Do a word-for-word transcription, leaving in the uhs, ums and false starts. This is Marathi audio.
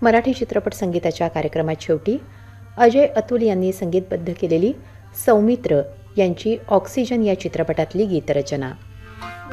मराठी चित्रपट संगीताच्या कार्यक्रमात शेवटी अजय अतुल यांनी संगीतबद्ध केलेली सौमित्र यांची ऑक्सिजन या चित्रपटातली गीतरचना.